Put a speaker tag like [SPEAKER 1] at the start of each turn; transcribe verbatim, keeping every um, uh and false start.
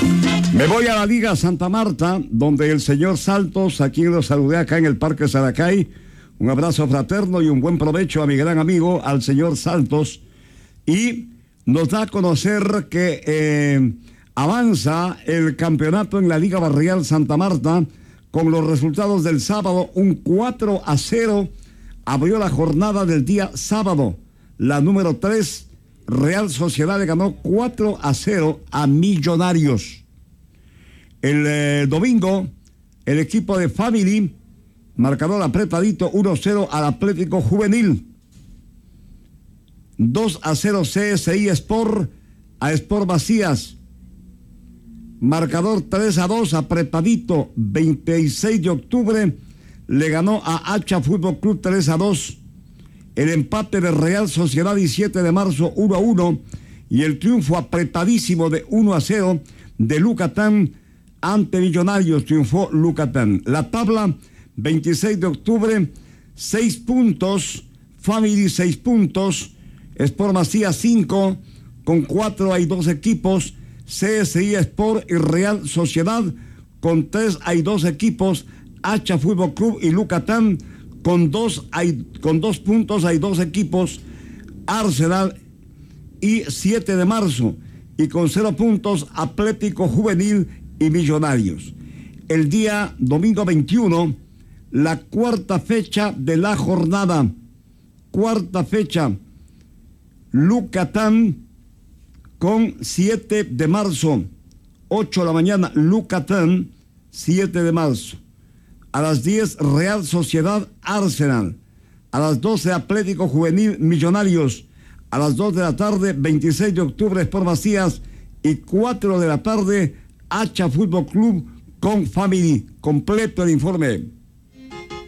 [SPEAKER 1] Me voy a la Liga Santa Marta, donde el señor Saltos, a quien lo saludé acá en el Parque Saracay. Un abrazo fraterno y un buen provecho a mi gran amigo, al señor Saltos. Y nos da a conocer que eh, avanza el campeonato en la Liga Barrial Santa Marta con los resultados del sábado. Un cuatro a cero abrió la jornada del día sábado. La número tres, Real Sociedad, le ganó cuatro a cero a Millonarios. El eh, domingo, el equipo de Family marcador apretadito uno a cero al Atlético Juvenil. dos a cero C S I Sport a Sport Macías. Marcador tres a dos apretadito. veintiséis de octubre le ganó a Hacha Fútbol Club tres a dos. El empate de Real Sociedad y siete de marzo uno a uno. Y el triunfo apretadísimo de uno a cero de Lucatán ante Millonarios. Triunfó Lucatán. La tabla: veintiséis de octubre, seis puntos, Family seis puntos, Sport Macías cinco, con cuatro hay dos equipos, C S I Sport y Real Sociedad, con tres hay dos equipos, Hacha Fútbol Club y Lucatán, con dos, hay, con dos puntos hay dos equipos, Arsenal y siete de marzo, y con cero puntos, Atlético Juvenil y Millonarios. El día domingo veintiuno, la cuarta fecha de la jornada. Cuarta fecha. Lucatán con siete de marzo. ocho de la mañana, Lucatán, siete de marzo. A las diez, Real Sociedad Arsenal. A las doce, Atlético Juvenil Millonarios. A las dos de la tarde, veintiséis de octubre, Sport Macías. Y cuatro de la tarde, Hacha Fútbol Club con Family. Completo el informe.